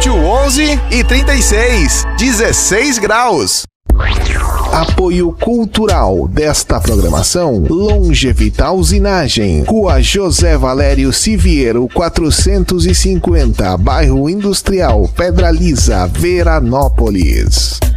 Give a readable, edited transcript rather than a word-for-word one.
Estúdio 11 e 36, 16 graus. Apoio cultural desta programação: Longevital Usinagem, Rua José Valério Siviero 450, Bairro Industrial, Pedra Lisa, Veranópolis.